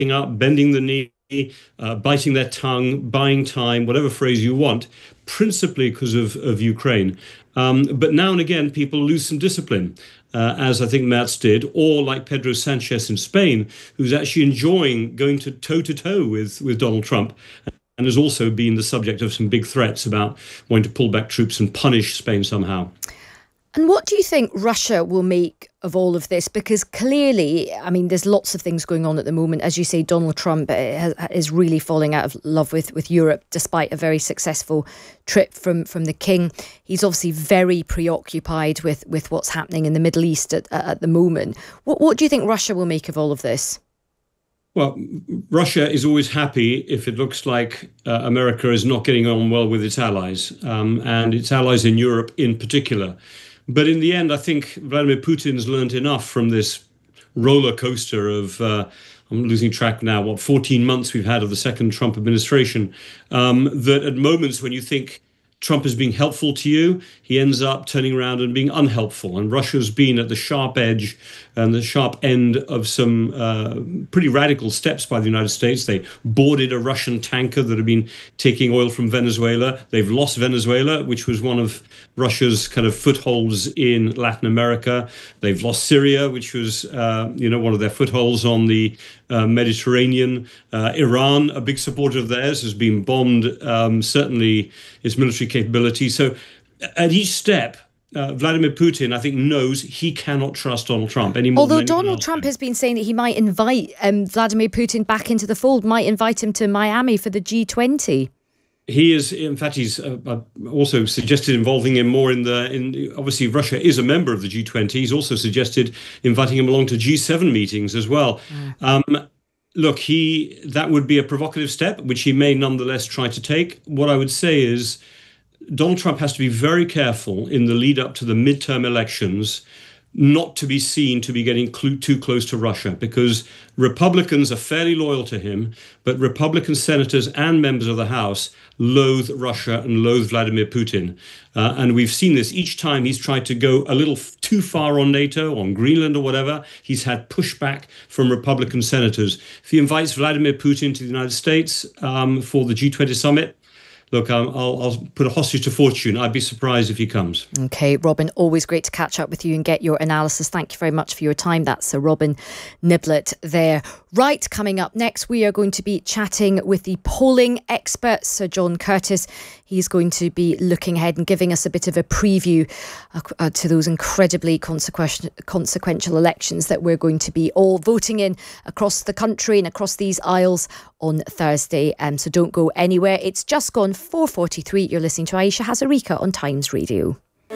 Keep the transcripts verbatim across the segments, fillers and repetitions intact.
up, bending the knee, uh, biting their tongue, buying time, whatever phrase you want, principally because of, of Ukraine. Um, but now and again, people lose some discipline, uh, as I think Merz did, or like Pedro Sanchez in Spain, who's actually enjoying going to toe-to-toe with, with Donald Trump, and has also been the subject of some big threats about wanting to pull back troops and punish Spain somehow. And what do you think Russia will make of all of this? Because clearly, I mean, there's lots of things going on at the moment. As you say, Donald Trump is really falling out of love with, with Europe, despite a very successful trip from, from the King. He's obviously very preoccupied with, with what's happening in the Middle East at, at the moment. What, what do you think Russia will make of all of this? Well, Russia is always happy if it looks like uh, America is not getting on well with its allies, um, and its allies in Europe in particular. But in the end, I think Vladimir Putin's learned enough from this roller coaster of, uh, I'm losing track now, what, fourteen months we've had of the second Trump administration, um, that at moments when you think Trump is being helpful to you, he ends up turning around and being unhelpful. And Russia's been at the sharp edge and the sharp end of some uh, pretty radical steps by the United States. They boarded a Russian tanker that had been taking oil from Venezuela. They've lost Venezuela, which was one of Russia's kind of footholds in Latin America. They've lost Syria, which was, uh, you know, one of their footholds on the uh, Mediterranean. Uh, Iran, a big supporter of theirs, has been bombed, um, certainly its military capability. So at each step, Uh, Vladimir Putin, I think, knows he cannot trust Donald Trump anymore. Although Donald Trump has been saying that he might invite um, Vladimir Putin back into the fold, might invite him to Miami for the G twenty. He is, in fact, he's uh, also suggested involving him more in the, in obviously Russia is a member of the G twenty. He's also suggested inviting him along to G seven meetings as well. Mm. Um, look, he that would be a provocative step, which he may nonetheless try to take. What I would say is, Donald Trump has to be very careful in the lead up to the midterm elections not to be seen to be getting cl- too close to Russia, because Republicans are fairly loyal to him, but Republican senators and members of the House loathe Russia and loathe Vladimir Putin. Uh, and we've seen this each time he's tried to go a little f- too far on NATO, on Greenland or whatever. He's had pushback from Republican senators. If he invites Vladimir Putin to the United States um, for the G twenty summit, look, I'll, I'll put a hostage to fortune. I'd be surprised if he comes. OK, Robin, always great to catch up with you and get your analysis. Thank you very much for your time. That's Sir Robin Niblett there. Right, coming up next, we are going to be chatting with the polling expert, Sir John Curtice. He's going to be looking ahead and giving us a bit of a preview uh, uh, to those incredibly consequential, consequential elections that we're going to be all voting in across the country and across these aisles on Thursday. Um, so don't go anywhere. It's just gone four forty-three. You're listening to Aisha Hazarika on Times Radio.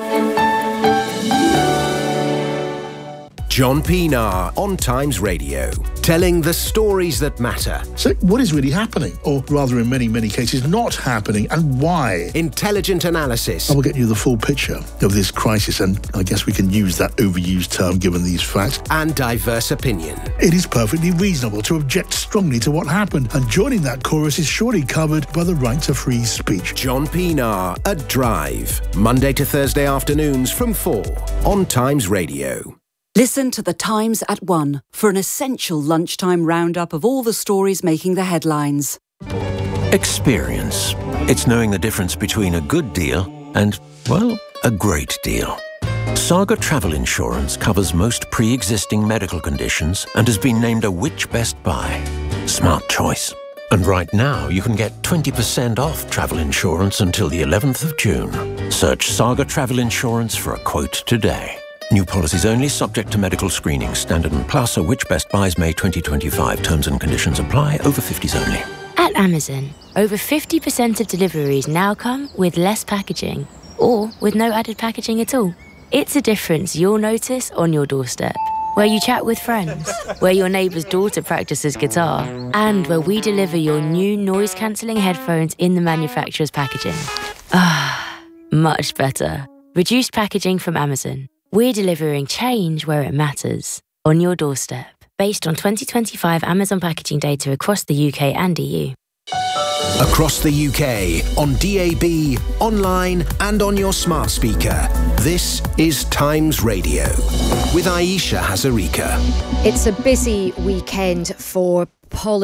John Pienaar on Times Radio, telling the stories that matter. So what is really happening? Or rather, in many, many cases, not happening, and why? Intelligent analysis. I will get you the full picture of this crisis, and I guess we can use that overused term given these facts. And diverse opinion. It is perfectly reasonable to object strongly to what happened, and joining that chorus is surely covered by the right to free speech. John Pienaar at Drive, Monday to Thursday afternoons from four on Times Radio. Listen to The Times at one for an essential lunchtime roundup of all the stories making the headlines. Experience. It's knowing the difference between a good deal and, well, a great deal. Saga Travel Insurance covers most pre-existing medical conditions and has been named a Which Best Buy. Smart choice. And right now, you can get twenty percent off travel insurance until the eleventh of June. Search Saga Travel Insurance for a quote today. New policies only, subject to medical screening. Standard and Plus, or Which Best Buys May twenty twenty-five. Terms and conditions apply. Over fifties only. At Amazon, over fifty percent of deliveries now come with less packaging, or with no added packaging at all. It's a difference you'll notice on your doorstep, where you chat with friends, where your neighbour's daughter practices guitar, and where we deliver your new noise-cancelling headphones in the manufacturer's packaging. Ah, much better. Reduced packaging from Amazon. We're delivering change where it matters, on your doorstep, based on twenty twenty-five Amazon packaging data across the U K and E U. Across the U K, on D A B, online and on your smart speaker. This is Times Radio with Aisha Hazarika. It's a busy weekend for Paul